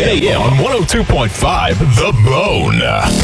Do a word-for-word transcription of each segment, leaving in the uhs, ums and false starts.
a m on one oh two point five The Bone.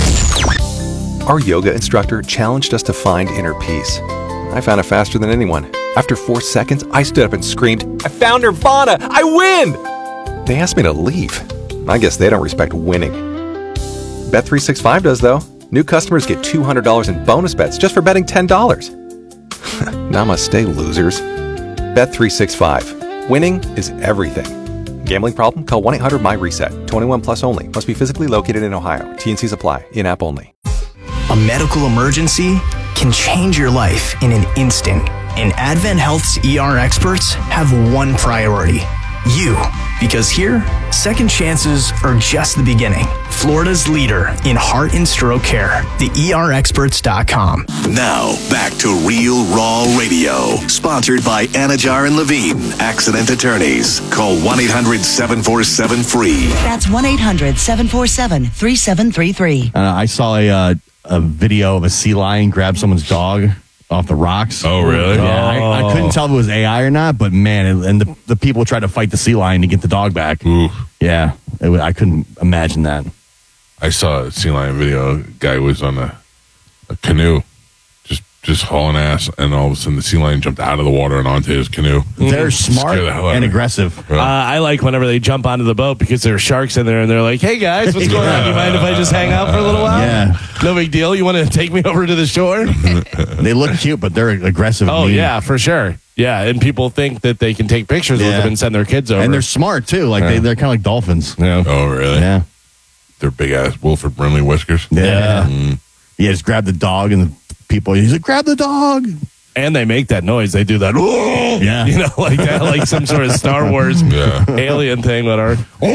Our yoga instructor challenged us to find inner peace. I found it faster than anyone. After four seconds, I stood up and screamed, "I found Nirvana! I win!" They asked me to leave. I guess they don't respect winning. Bet three sixty-five does, though. New customers get two hundred dollars in bonus bets just for betting ten dollars. Namaste, losers. Bet three sixty-five. Winning is everything. Gambling problem? Call one eight hundred my reset. twenty-one plus only. Must be physically located in Ohio. T N Cs apply. In-app only. A medical emergency can change your life in an instant. And Advent Health's E R experts have one priority. You. Because here, second chances are just the beginning. Florida's leader in heart and stroke care. The E R experts dot com. Now, back to Real Raw Radio. Sponsored by Anajar and Levine. Accident attorneys. Call one eight hundred seven four seven free. That's one eight hundred seven four seven three seven three three. Uh, I saw a, uh, a video of a sea lion grab someone's dog off the rocks. Oh, really? Yeah, I, I couldn't tell if it was A I or not, but man, it, and the, the people tried to fight the sea lion to get the dog back. Ooh. Yeah, it, I couldn't imagine that. I saw a sea lion video. A guy was on a, a canoe, just just hauling ass, and all of a sudden the sea lion jumped out of the water and onto his canoe. They're smart Scared the hell out of and me. aggressive. Uh, I like whenever they jump onto the boat because there are sharks in there and they're like, "Hey guys, what's going on? You mind if I just hang out for a little while? Yeah. No big deal. You want to take me over to the shore?" They look cute, but they're aggressive. Oh and mean. yeah, for sure. Yeah, and people think that they can take pictures with Yeah. them and send their kids over. And they're smart too. Like Yeah. they, they're kind of like dolphins. yeah. Oh, really? Yeah. They're big ass Wilford Brimley whiskers. Yeah. Mm. Yeah, just grab the dog and the people. He's like, grab the dog. And they make that noise. They do that. "Oh!" Yeah. You know, like that, like some sort of Star Wars Yeah. alien thing. Whatever.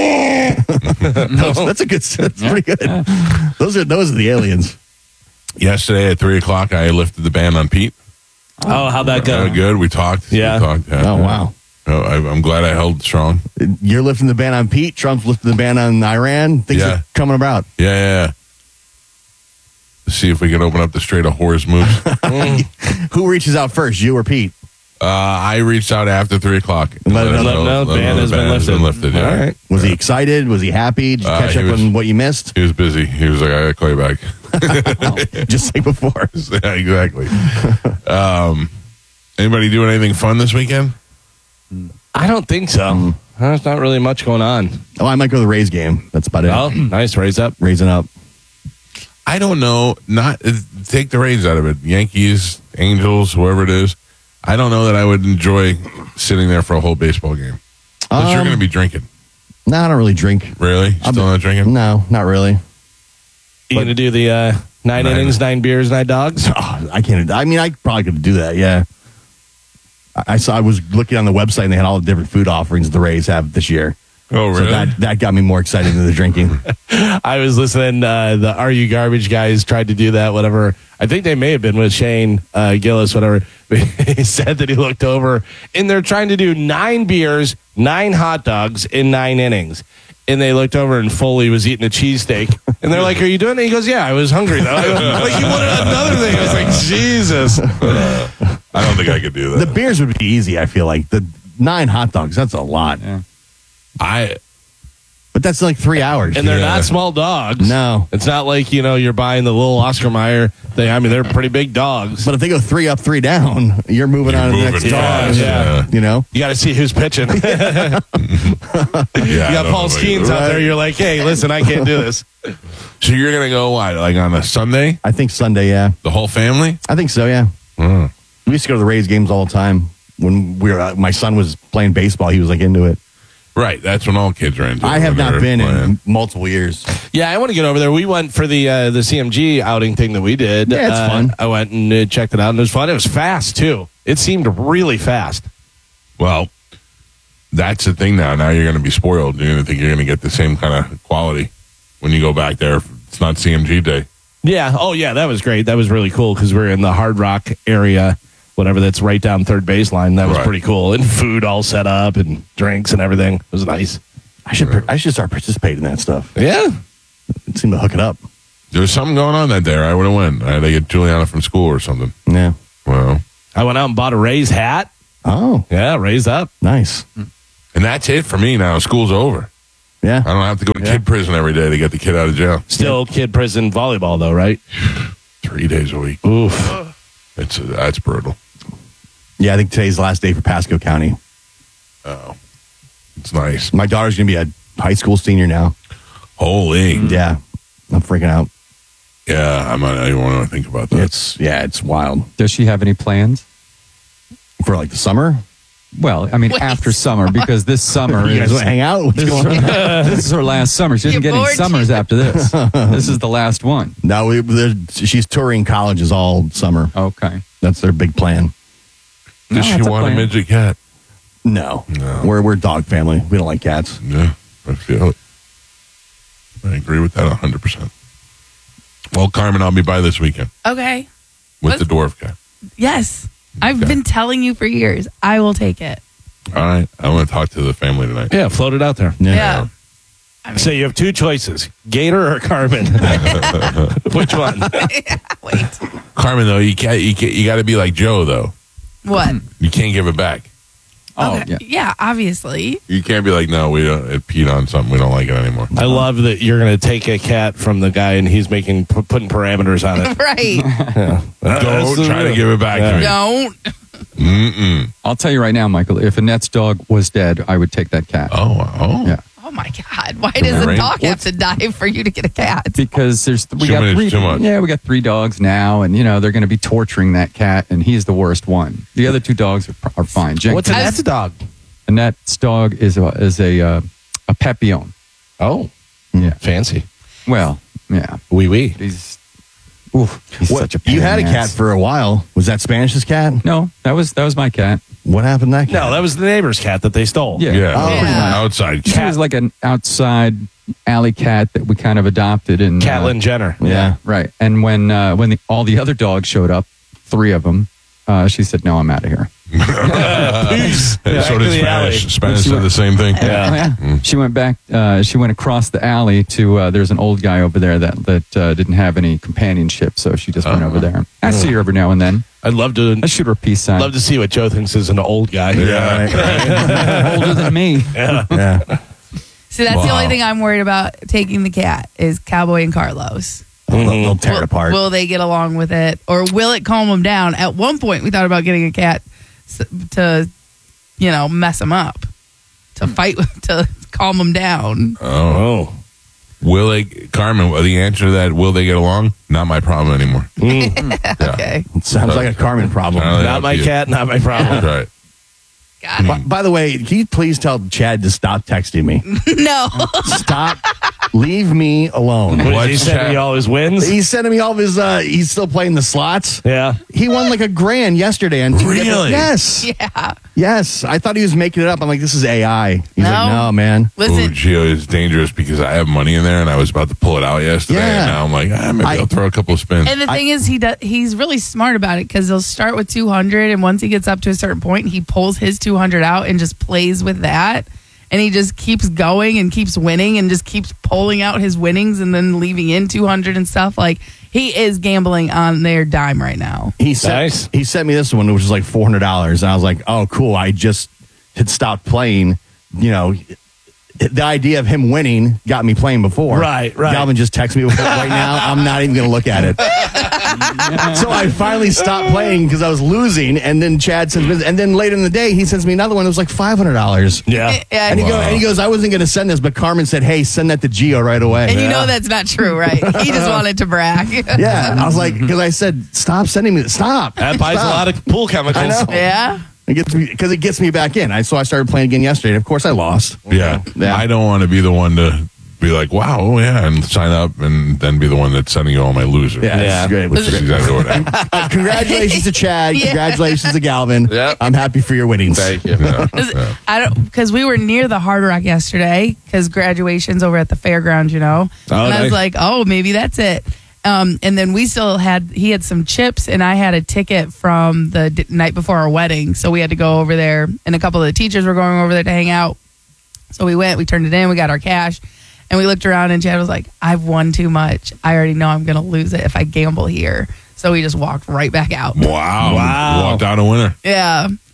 That's, that's a good. That's pretty good. Those are those are the aliens. Yesterday at three o'clock, I lifted the ban on Pete. Oh, how'd that go? Uh, good. We talked. Yeah. We talked. Yeah. Oh wow. Oh, I, I'm glad I held strong. You're lifting the ban on Pete. Trump's lifting the ban on Iran. Things Yeah. are coming about. Yeah, yeah, yeah. Let's see if we can open up the Strait of Horus moves. Who reaches out first, you or Pete? Uh, I reached out after three o'clock. Let him him know. let him Ban know has the been lifted. lifted, yeah. All right. Was he excited? Was he happy? Did you Uh, catch he up was- on what you missed? He was busy. He was like, I gotta call you back. Just like before. Yeah, exactly. Um, anybody doing anything fun this weekend? I don't think so. There's not really much going on. Oh, I might go to the Rays game. That's about it. Oh, nice. Raise up. Raising up. I don't know. Not uh, take the Rays out of it. Yankees, Angels, whoever it is. I don't know that I would enjoy sitting there for a whole baseball game. Because you're Um, going to be drinking. No, I don't really drink. Really? Still I'm- not drinking? No, not really. You going to do the uh, nine, Nine. innings, nine beers, nine dogs? Oh, I can't. I mean, I probably could do that. Yeah. I, I saw. I was looking on the website and they had all the different food offerings the Rays have this year. Oh, really? So that that got me more excited than the drinking. I was listening. Uh, the Are You Garbage guys tried to do that, whatever. I think they may have been with Shane uh, Gillis, whatever. But he said that he looked over and they're trying to do nine beers, nine hot dogs in nine innings. And they looked over and Foley was eating a cheesesteak. And they're like, "Are you doing it?" He goes, "Yeah, I was hungry though." Like, you wanted another thing. I was like, Jesus. Uh, I don't think I could do The that. beers would be easy. I feel like the nine hot dogs. That's a lot. I But that's like three hours. And they're Yeah. not small dogs. No. It's not like, you know, you're buying the little Oscar Mayer thing. I mean, they're pretty big dogs. But if they go three up, three down, you're moving You're on to the moving next fast, dog. yeah. You know? You got to see who's pitching. you yeah, I got don't Paul know about Skeens you. out there. You're like, "Hey, listen, I can't do this." So you're gonna go what? Like on a Sunday? I think Sunday, yeah. The whole family? I think so, yeah. Mm. We used to go to the Rays games all the time. When we were, uh, my son was playing baseball, he was like into it. Right. That's when all kids are into it. I have when not they're been playing. in multiple years. Yeah, I want to get over there. We went for the uh, the C M G outing thing that we did. Yeah, it's Uh, fun. I went and uh, checked it out, and it was fun. It was fast too. It seemed really fast. Well, that's the thing now. Now you're going to be spoiled. You're going to think you're going to get the same kind of quality when you go back there. It's not C M G day. Yeah. Oh, yeah. That was great. That was really cool because we're in the Hard Rock area, whatever. That's right down third baseline. That was Right. pretty cool, and food all set up, and drinks and everything. It was nice. I should par- I should start participating in that stuff. Yeah. It seemed to hook it up. There was something going on that day. Or I would have won. I had to get Juliana from school or something. Yeah. Well, I went out and bought a Rays hat. Oh, Yeah, Rays up. nice. and that's it for me now. School's over. Yeah. I don't have to go to Yeah. kid prison every day to get the kid out of jail. Still kid prison volleyball, though, right? Three days a week. Oof. It's uh, that's brutal. Yeah, I think today's the last day for Pasco County. Oh, it's nice. My daughter's going to be a high school senior now. Holy. Yeah. I'm freaking out. Yeah, I'm not, I don't want to think about that. It's, yeah, it's wild. Does she have any plans? For like the summer? Well, I mean, Wait, after summer, because this summer You guys is want to hang out? What's this, is going on? her, this is her last summer. She doesn't You're get any bored? summers after this. This is the last one. No, we, there- she's touring colleges all summer. Okay. That's their big plan. No, Does she that's a want a plan. midget cat? No. No. We're, we're a dog family. We don't like cats. Yeah, I feel it. I agree with that one hundred percent. Well, Carmen, I'll be by this weekend Okay. with Let's- the dwarf cat. Yes. I've Okay. been telling you for years. I will take it. All right. I want to talk to the family tonight. Yeah, float it out there. Yeah. I mean, So you have two choices, Gator or Carmen. Which one? wait. Carmen, though, you can't. You, can't, you got to be like Joe, though. What? You can't give it back. Oh, Okay. yeah. Yeah, obviously. You can't be like, no, we don't. It peed on something. We don't like it anymore. I love that you're going to take a cat from the guy and he's making pu- putting parameters on it. Right. Don't try to give it back to me. Don't. Mm-mm. I'll tell you right now, Michael, if Annette's dog was dead, I would take that cat. Oh, oh. Yeah. Oh my God. Why does a Right. dog have to die for you to get a cat? Because there's we Too got many- three. too much. Yeah, we got three dogs now, and you know they're going to be torturing that cat, and he's the worst one. The other two dogs are, are fine. Jenkins, What's Annette's dog? Annette's dog is a is a uh, a Papillon. Oh, Yeah. fancy. Well, yeah, Wee wee. he's oof, he's What- such a pain you had a in the cat ass. for a while. Was that Spanish's cat? No, that was that was my cat. What happened to that cat? No, that was the neighbor's cat that they stole. Yeah, Yeah. Oh, pretty Yeah. much. Outside She cat. was like an outside alley cat that we kind of adopted, and uh, Catelyn Jenner. Yeah. right. And when uh, when the, all the other dogs showed up, three of them, uh, she said, "No, I'm out of here." Peace. And Back so to did the alley. Spanish. Spanish She said went- the same thing. Yeah. Oh, yeah. She went back. Uh, she went across the alley to. Uh, there's an old guy over there that that uh, didn't have any companionship, so she just went over there. I see her every now and then. I'd love to I shoot her a peace sign. love to see what Joe thinks is an old guy. Yeah. older than me. Yeah. See, that's the Wow. only thing I'm worried about taking the cat is Cowboy and Carlos. They'll, they'll tear will, it apart. Will they get along with it, or will it calm them down? At one point, we thought about getting a cat s- to, you know, mess them up, to fight, with- to calm them down. Oh. Will they, Carmen, the answer to that, will they get along? Not my problem anymore. Okay, It sounds like a Carmen problem. Uh, Not my yeah. cat, not my problem. That's right. got By, by the way, can you please tell Chad to stop texting me? it. No, Stop. Leave me alone. What, What's did he send chat- me all his wins? He's sending me all of his, uh, he's still playing the slots. Yeah. He won like a grand yesterday on two different- Really? Yes. yeah. Yes. I thought he was making it up. I'm like, this is A I. He's No. like, no, man. Ooh, Listen, Gio is dangerous because I have money in there and I was about to pull it out yesterday. Yeah. And now I'm like, ah, maybe I- I'll throw a couple of spins. and the thing is, he does, he's really smart about it because he'll start with two hundred, and once he gets up to a certain point, he pulls his two hundred out and just plays with that. And he just keeps going and keeps winning and just keeps pulling out his winnings and then leaving in two hundred and stuff. Like, he is gambling on their dime right now. He sent, Nice. he sent me this one, which was like four hundred dollars. And I was like, oh, cool. I just had stopped playing. You know, the idea of him winning got me playing before. Right, right. Galvin just texted me before. Right now, I'm not even going to look at it. So I finally stopped playing because I was losing. And then Chad sends me, and then later in the day, he sends me another one that was like five hundred dollars. Yeah. Yeah, And he, and, go, and he goes, I wasn't going to send this, but Carmen said, hey, send that to Gio right away. you know that's not true, right? He just wanted to brag. Yeah. I was like, because I said, stop sending me, stop. That buys Stop. a lot of pool chemicals. I know. Yeah. It gets me because it gets me back in. I so I started playing again yesterday. Of course, I lost. yeah. Yeah. I don't want to be the one to be like, wow, oh yeah, and sign up and then be the one that's sending you all my losers. Yeah, Yeah. it's great. Which is exactly what happened. Uh, congratulations to Chad. Yeah. Congratulations to Galvin. Yep. I'm happy for your winnings. Thank you. Yeah, yeah. I don't because we were near the Hard Rock yesterday because graduation's over at the fairgrounds, you know. Oh, and I was nice. like, oh, maybe that's it. Um, and then we still had he had some chips, and I had a ticket from the d- night before our wedding, so we had to go over there. And a couple of the teachers were going over there to hang out, so we went. We turned it in. We got our cash, and we looked around, and Chad was like, "I've won too much. I already know I'm going to lose it if I gamble here." So we just walked right back out. Wow. Wow. Walked out a winner. Yeah.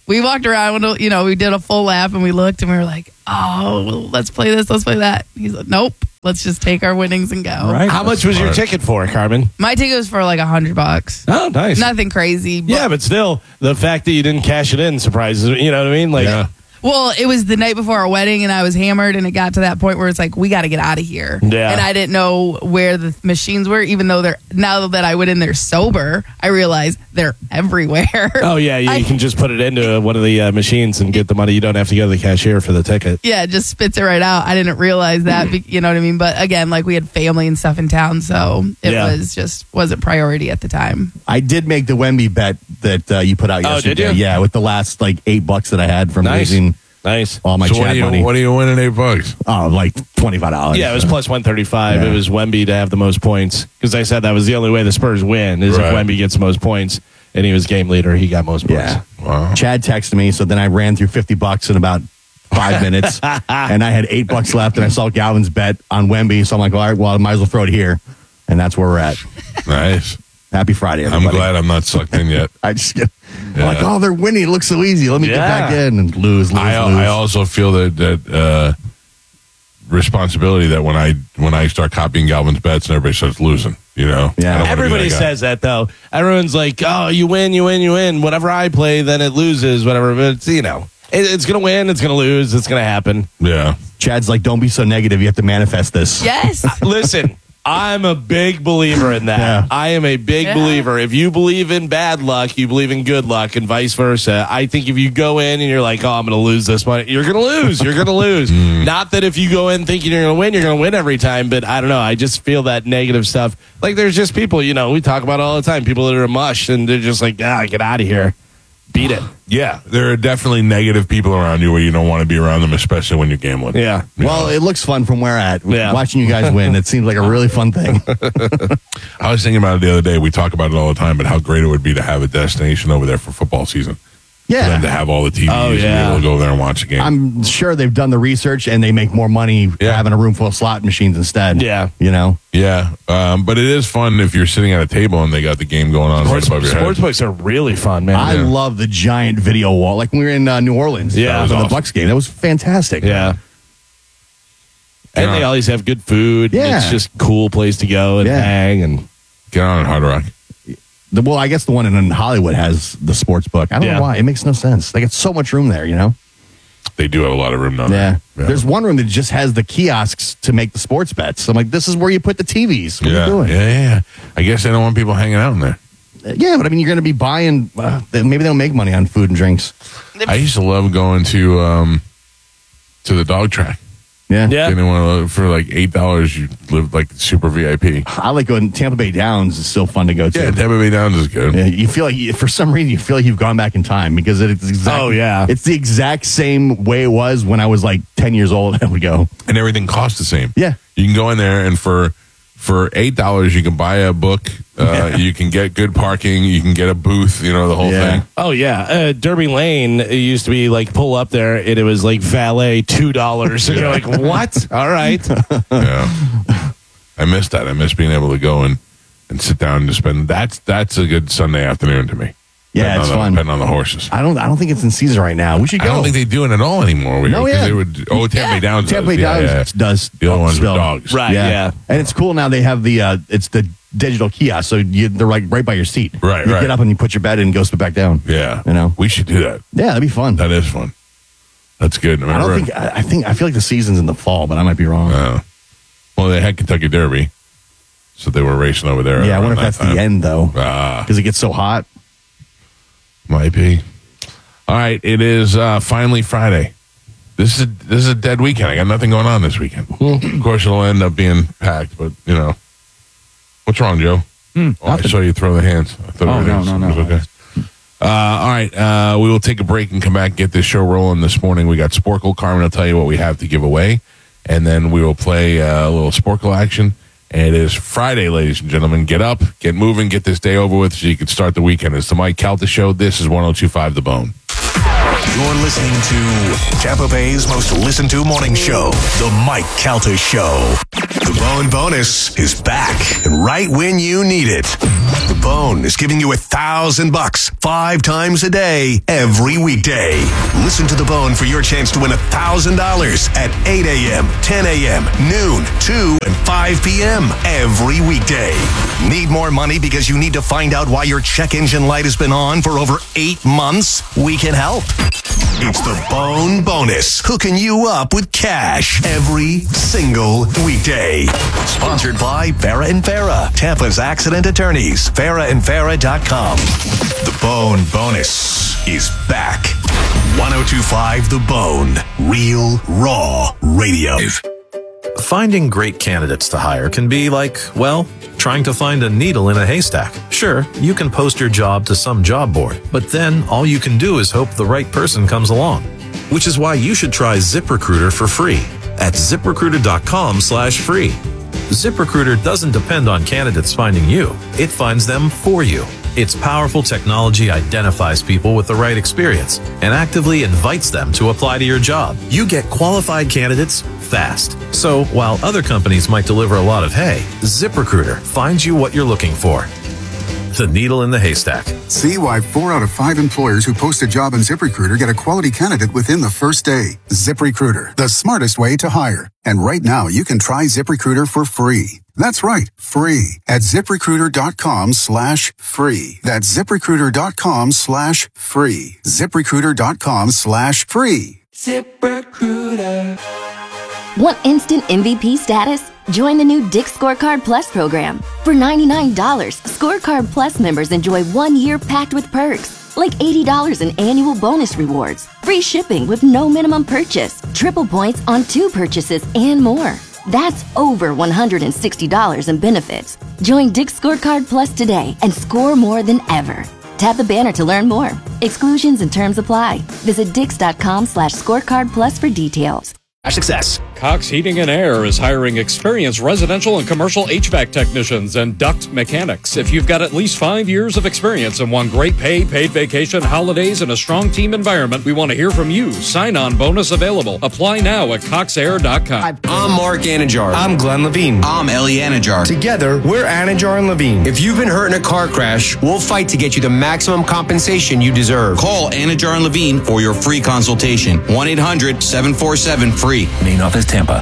we walked around, you know, we did a full lap and we looked and we were like, oh, let's play this, let's play that. He's like, nope, let's just take our winnings and go. Right. How much was your ticket for, Carmen? My ticket was for like a hundred bucks. Oh, nice. Nothing crazy. But yeah, but still, the fact that you didn't cash it in surprises me. You know what I mean? Like, Yeah. Well, it was the night before our wedding, and I was hammered, and it got to that point where it's like, we got to get out of here. Yeah. And I didn't know where the machines were, even though they're, now that I went in there sober, I realized they're everywhere. oh, yeah, you, I- you can just put it into one of the uh, machines and get the money. You don't have to go to the cashier for the ticket. Yeah, it just spits it right out. I didn't realize that, be- you know what I mean? But again, like we had family and stuff in town, so it Yeah. was just wasn't priority at the time. I did make the Wemby bet that uh, you put out Oh, yesterday. did you? Yeah, with the last like eight bucks that I had from Nice. losing Nice. all my So what Chad do you money. what do you win in eight bucks? Oh, like twenty-five dollars. Yeah, it was plus one thirty-five. Yeah. It was Wemby to have the most points because I said that was the only way the Spurs win is Right. if Wemby gets the most points, and he was game leader. He got most points. Yeah. Wow. Chad texted me, so then I ran through fifty bucks in about five minutes, and I had eight bucks left, and I saw Galvin's bet on Wemby, so I'm like, all right, well, I might as well throw it here, and that's where we're at. Nice. Happy Friday, I'm everybody. glad I'm not sucked in yet. I just get I'm Yeah. like, oh, they're winning. It looks so easy. Let me get Yeah. back in and lose, lose, I lose. I also feel that that uh, responsibility that when I when I start copying Galvin's bets and everybody starts losing, you know. Yeah. I don't wanna be Everybody that guy. says that though. Everyone's like, "Oh, you win, you win, you win. Whatever I play, then it loses. Whatever." But it's, you know, it, it's gonna win. It's gonna lose. It's gonna happen. Yeah. Chad's like, don't be so negative. You have to manifest this. Yes. Listen, I'm a big believer in that. Yeah. I am a big Yeah. believer. If you believe in bad luck, you believe in good luck, and vice versa. I think if you go in and you're like, "Oh, I'm going to lose this money," you're going to lose. You're going to lose. Not that if you go in thinking you're going to win, you're going to win every time. But I don't know. I just feel that negative stuff. Like there's just people, you know, we talk about it all the time. People that are mush and they're just like, "Ah, get out of here, beat it." Yeah. There are definitely negative people around you where you don't want to be around them, especially when you're gambling. Yeah. Well, it looks fun from where at. Yeah. Watching you guys win, it seems like a really fun thing. I was thinking about it the other day. We talk about it all the time, but how great it would be to have a destination over there for football season. For them to Yeah. have all the T Vs Oh, and be yeah. able to go there and watch a game. I'm sure they've done the research and they make more money Yeah. having a room full of slot machines instead. Yeah. You know? yeah. Um, but it is fun if you're sitting at a table and they got the game going on right Sports, above your head. sports books are really fun, man. I love the giant video wall. Like when we were in uh, New Orleans. Yeah. That was That was the awesome. Bucks game. That was fantastic. Yeah. And Yeah. they always have good food. and Yeah. It's just a cool place to go and Yeah. hang. And Get on at Hard Rock. The, well, I guess the one in Hollywood has the sports book. I don't Yeah. know why. It makes no sense. They got so much room there, you know? They do have a lot of room down Yeah. there. There's one room that just has the kiosks to make the sports bets. I'm like, this is where you put the T Vs. What yeah. are you doing? yeah, yeah, yeah. I guess they don't want people hanging out in there. Yeah, but I mean, you're going to be buying. Uh, maybe they don't make money on food and drinks. I used to love going to um, to the dog track. Yeah, Yeah. Didn't want to, for like eight dollars, you live like super V I P. I like going. Tampa Bay Downs is still fun to go to. Yeah, Tampa Bay Downs is good. Yeah, you feel like you, for some reason you feel like you've gone back in time because it's exactly, Oh, yeah. it's the exact same way it was when I was like ten years old. And we go, And everything costs the same. yeah, You can go in there and for for eight dollars you can buy a book. Uh, you can get good parking. You can get a booth. You know the whole Yeah. thing. oh yeah, uh, Derby Lane it used to be like pull up there and it was like valet two dollars. And you're like, what? All right. Yeah, I miss that. I miss being able to go and, and sit down and just spend. That's that's a good Sunday afternoon to me. Yeah, Betting it's on the, fun. Betting on the horses. I don't. I don't think it's in season right now. We should I go. don't think they do it at all anymore. No, 'cause yeah. They would, oh, Tampa Bay Downs. Tampa Bay does. Yeah, Downs yeah. does. The other ones are still. dogs. Right. Yeah. And it's cool now. They have the. Uh, it's the digital kiosk, so you, they're like right by your seat. Right, You right. get up and you put your bet in and goes back down. Yeah. You know. We should do that. Yeah, that'd be fun. That is fun. That's good. I Remember? don't think. I, I think. I feel like the season's in the fall, but I might be wrong. Uh, well, they had Kentucky Derby, so they were racing over there. yeah, I around wonder if that that's time. the end though, Ah, because it gets so hot. might be. All right, it is uh, finally Friday. This is a, this is a dead weekend. I got nothing going on this weekend. of course, it'll end up being packed, but you know, what's wrong, Joe? oh, I saw you throw the hands. I thought Oh, everything no, no, was no. okay. Uh, all right, uh, we will take a break and come back and get this show rolling this morning. We got Sporkle. Carmen will tell you what we have to give away, and then we will play uh, a little Sporkle action. And it is Friday, ladies and gentlemen. Get up, get moving, get this day over with so you can start the weekend. It's the Mike Calta Show. This is one oh two point five The Bone. You're listening to Tampa Bay's most listened to morning show, The Mike Calta Show. The Bone Bonus is back and right when you need it. The Bone is giving you a thousand bucks five times a day, every weekday. Listen to The Bone for your chance to win a thousand dollars at eight a.m., ten a.m., noon, two, and five p.m. every weekday. Need more money because you need to find out why your check engine light has been on for over eight months? We can help. It's the Bone Bonus, hooking you up with cash every single weekday. Sponsored by Farah and Farah, Tampa's accident attorneys. Farah and Farah dot com. The Bone Bonus is back. one oh two point five The Bone. Real, raw radio. Finding great candidates to hire can be like, well, trying to find a needle in a haystack. Sure, you can post your job to some job board, but then all you can do is hope the right person comes along. Which is why you should try ZipRecruiter for free at ZipRecruiter.com slash free. ZipRecruiter doesn't depend on candidates finding you. It finds them for you. Its powerful technology identifies people with the right experience and actively invites them to apply to your job. You get qualified candidates fast. So while other companies might deliver a lot of hay, ZipRecruiter finds you what you're looking for. The needle in the haystack. See why four out of five employers who post a job on ZipRecruiter get a quality candidate within the first day. ZipRecruiter, the smartest way to hire. And right now, you can try ZipRecruiter for free. That's right, free at ZipRecruiter.com slash free. That's ZipRecruiter.com slash free. ZipRecruiter.com slash free. ZipRecruiter. Want instant M V P status? Join the new Dick's Scorecard Plus program. For ninety-nine dollars, Scorecard Plus members enjoy one year packed with perks, like eighty dollars in annual bonus rewards, free shipping with no minimum purchase, triple points on two purchases, and more. That's over one hundred sixty dollars in benefits. Join Dick's Scorecard Plus today and score more than ever. Tap the banner to learn more. Exclusions and terms apply. Visit Dix.com slash scorecard plus for details. Success. Cox Heating and Air is hiring experienced residential and commercial H V A C technicians and duct mechanics. If you've got at least five years of experience and want great pay, paid vacation, holidays, and a strong team environment, we want to hear from you. Sign-on bonus available. Apply now at cox air dot com. I'm Mark Anajar. I'm Glenn Levine. I'm Ellie Anajar. Together, we're Anajar and Levine. If you've been hurt in a car crash, we'll fight to get you the maximum compensation you deserve. Call Anajar and Levine for your free consultation. one eight hundred seven four seven free. Main office, Tampa.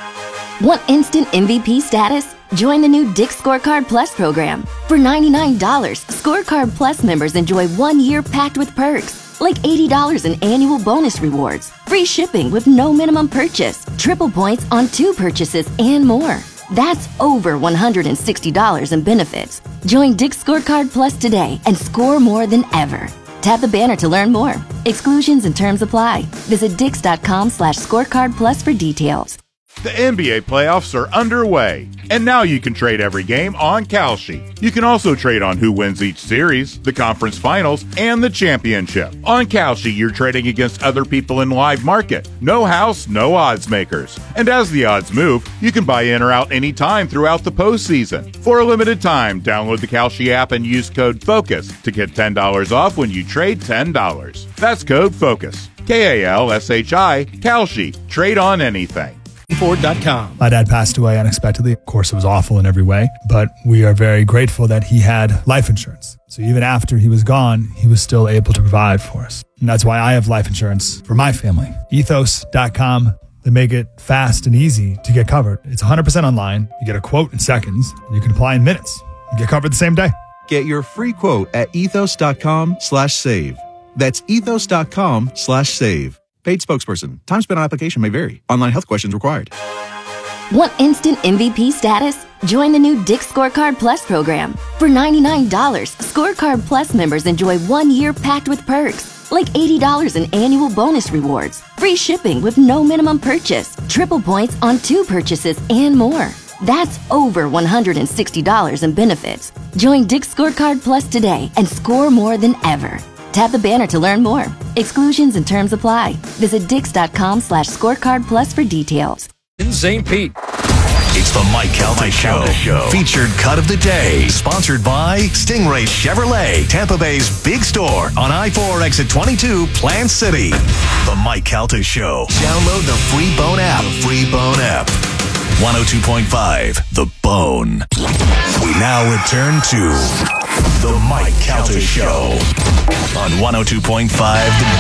Want instant M V P status? Join the new Dick's Scorecard Plus program. For ninety-nine dollars, Scorecard Plus members enjoy one year packed with perks, like eighty dollars in annual bonus rewards, free shipping with no minimum purchase, triple points on two purchases, and more. That's over one hundred sixty dollars in benefits. Join Dick's Scorecard Plus today and score more than ever. Tap the banner to learn more. Exclusions and terms apply. Visit Dix.com slash scorecard plus for details. The N B A playoffs are underway, and now you can trade every game on Kalshi. You can also trade on who wins each series, the conference finals, and the championship. On Kalshi, you're trading against other people in live market. No house, no odds makers. And as the odds move, you can buy in or out anytime throughout the postseason. For a limited time, download the Kalshi app and use code FOCUS to get ten dollars off when you trade ten dollars. That's code FOCUS. K A L S H I, Kalshi. Trade on anything. Ford dot com. My dad passed away unexpectedly. Of course, it was awful in every way, but we are very grateful that he had life insurance. So even after he was gone, he was still able to provide for us. And that's why I have life insurance for my family. Ethos dot com. They make it fast and easy to get covered. It's one hundred percent online. You get a quote in seconds. And you can apply in minutes. You get covered the same day. Get your free quote at ethos.com slash save. That's ethos.com slash save. Paid spokesperson. Time spent on application may vary. Online health questions required. Want instant M V P status? Join the new Dick's Scorecard Plus program. For ninety-nine dollars, Scorecard Plus members enjoy one year packed with perks, like eighty dollars in annual bonus rewards, free shipping with no minimum purchase, triple points on two purchases, and more. That's over one hundred sixty dollars in benefits. Join Dick's Scorecard Plus today and score more than ever. Tap the banner to learn more. Exclusions and terms apply. Visit Dix.com slash scorecard plus for details. In Saint Pete. It's the Mike Calta Show. Show. Featured cut of the day. Sponsored by Stingray Chevrolet, Tampa Bay's big store on I four exit twenty-two, Plant City. The Mike Calta Show. Download the free Bone app. The free Bone app. one oh two point five The Bone. We now return to The Mike Calta Show on one oh two point five The